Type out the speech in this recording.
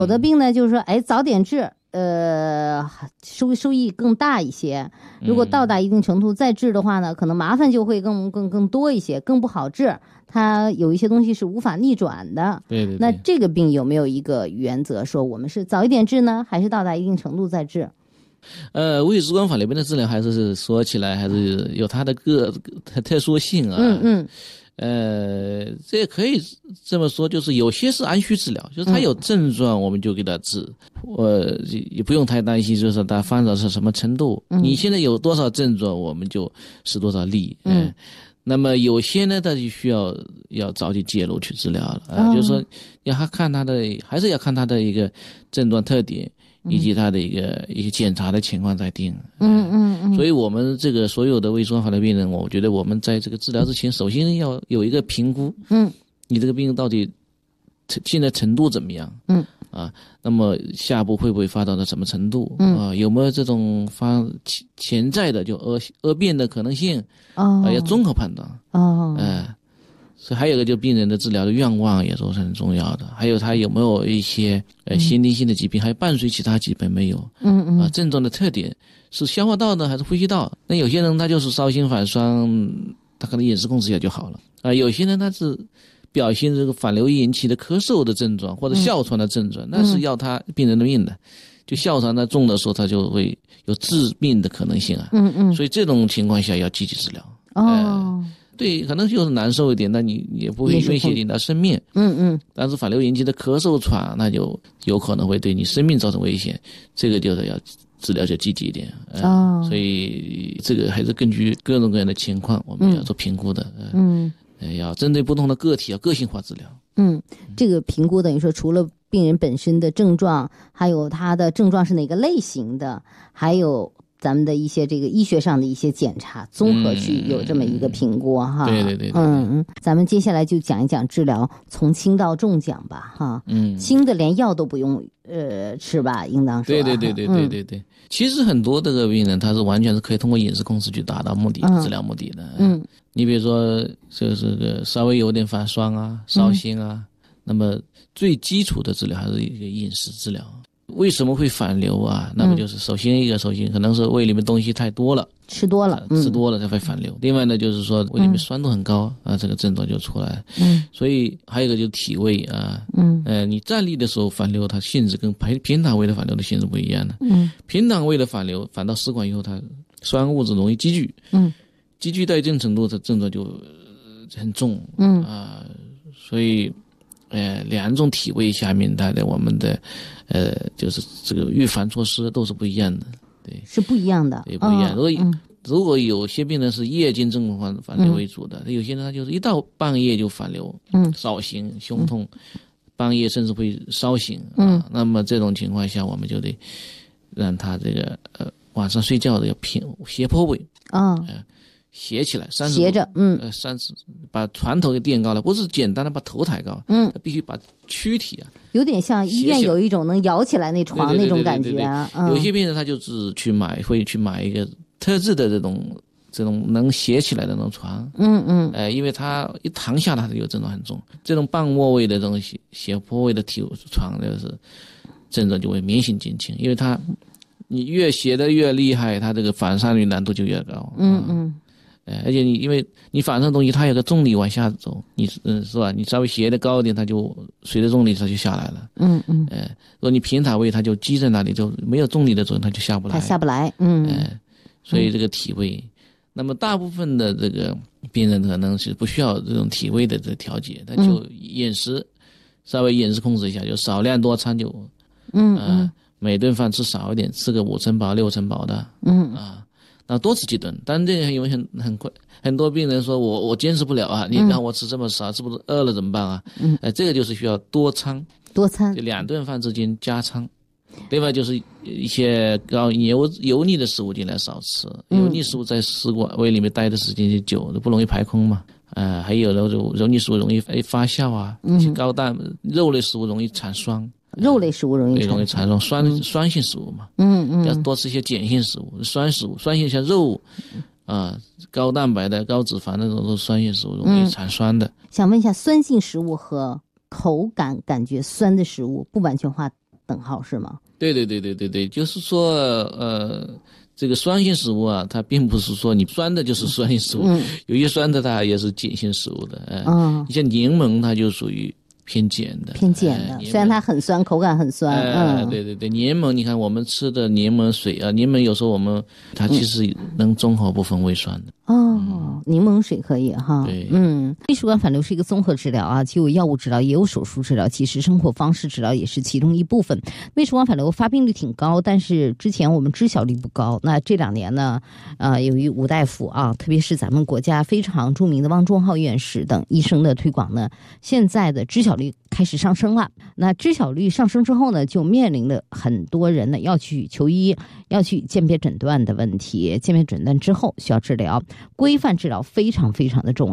有的病呢，就是说，哎，早点治，收益更大一些。如果到达一定程度再治的话呢，可能麻烦就会更多一些，更不好治。它有一些东西是无法逆转的。 对。 那这个病有没有一个原则，说我们是早一点治呢，还是到达一定程度再治？ 胃食管反流病的治疗还是说起来还是有它的特殊性啊。这可以这么说，就是有些是按需治疗，就是他有症状我们就给他治，也不用太担心，就是他发展是什么程度，你现在有多少症状，我们就施多少力。那么有些呢，他就需要早期介入去治疗了，就是说还是要看他的一个症状特点。以及他的一些检查的情况再定。所以我们这个所有的胃食管反流病人，我觉得我们在这个治疗之前，首先要有一个评估。你这个病到底现在程度怎么样？那么下步会不会发展到什么程度？有没有这种潜在的就恶变的可能性？要综合判断。所以还有一个就病人的治疗的愿望也都是很重要的，还有他有没有一些先天性的疾病，还有伴随其他疾病没有？症状的特点是消化道呢还是呼吸道？那有些人他就是烧心反酸，他可能饮食控制一下就好了。有些人他是表现这个反流引起的咳嗽的症状或者哮喘的症状，那是要他病人的命的。就哮喘它重的时候，它就会有致命的可能性啊。所以这种情况下要积极治疗。对，可能就是难受一点，那你也不会威胁你的生命。但是反流引起的咳嗽喘，那就有可能会对你生命造成危险，这个就是要治疗就积极一点。所以这个还是根据各种各样的情况，我们要做评估的。要针对不同的个体要个性化治疗。 这个评估等于说，除了病人本身的症状，还有他的症状是哪个类型的，还有咱们的一些这个医学上的一些检查，综合去有这么一个评估哈。 对。 咱们接下来就讲一讲治疗，从轻到重讲吧哈。轻的连药都不用吃吧，应当说。 对。其实很多这个病人他是完全是可以通过饮食控制去达到治疗目的的。你比如说就是个稍微有点反酸啊、烧心啊，那么最基础的治疗还是一个饮食治疗。为什么会反流啊？那么就是首先可能是胃里面东西太多了，吃多了才会反流。另外呢，就是说胃里面酸度很高这个症状就出来。所以还有一个就是体位啊。你站立的时候反流，它性质跟平躺位的反流的性质不一样的。平躺位的反流反到食管以后，它酸物质容易积聚。积聚到一定程度，它症状就很重。所以两种体位下面它的我们的就是这个预防措施都是不一样的。对， 是不一样的。 对，不一样。如果有些病人是夜间症状反流为主的，有些人他就是一到半夜就反流，烧心、胸痛，半夜甚至会烧醒。那么这种情况下，我们就得让他这个晚上睡觉的要偏斜坡位。斜起来斜着，30把船头给垫高了，不是简单的把头抬高，必须把躯体有点像医院有一种能摇起来那床那种感觉。 有些病人他就是会去买一个特制的这种能斜起来的那种床。因为他一躺下他就有症状很重，这种半卧位的这种斜坡位的床就是症状就会明显减轻，因为你越斜的越厉害，它这个反伤率难度就越高。而且因为你反上东西它有个重力往下走，是吧？你稍微斜的高一点，它就随着重力它就下来了。如果你平躺位，它就积在那里，就没有重力的作用，它就下不来。所以这个体位，那么大部分的这个病人可能是不需要这种体位的这个调节，他就稍微饮食控制一下，就少量多餐就每顿饭吃少一点，吃个5成饱6成饱的。那多吃几顿，但这个因为很快，很多病人说我坚持不了你让我吃这么少，是不是饿了怎么办啊？这个就是需要多餐，就2顿饭之间加餐。另外就是一些高油腻的食物尽量少吃，油腻食物在食管胃里面待的时间就久，不容易排空嘛。还有的油腻食物容易发酵一些高蛋肉类食物容易产酸。 肉类食物容易产生酸性食物嘛。要多吃一些碱性食物，酸食物，酸性像肉高蛋白的、高脂肪的这种酸性食物容易产酸的。 想问一下，酸性食物和口感觉酸的食物不完全化等号是吗？ 对，就是说这个酸性食物啊，它并不是说你酸的就是酸性食物，有些酸的它也是碱性食物的。你像柠檬，它就属于偏碱的， 虽然它很酸，口感很酸。 对，柠檬，你看我们吃的柠檬水啊，柠檬有时候它其实能中和部分胃酸的。 柠檬水可以哈。 对， 胃食管反流是一个综合治疗啊，既有药物治疗，也有手术治疗，其实生活方式治疗也是其中一部分。胃食管反流发病率挺高，但是之前我们知晓率不高。那这2年呢，由于吴大夫啊，特别是咱们国家非常著名的汪忠浩院士等医生的推广呢，现在的知晓率开始上升了。那知晓率上升之后呢，就面临了很多人呢要去求医，要去鉴别诊断的问题。鉴别诊断之后需要治疗，规范治疗非常非常的重要。